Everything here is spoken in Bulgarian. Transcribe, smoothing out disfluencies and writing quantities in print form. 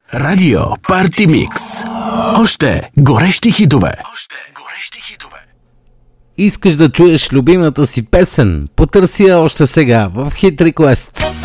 Радио Парти Микс. Още горещи хитове. Искаш да чуеш любимата си песен? Потърси я още сега в Hit Request.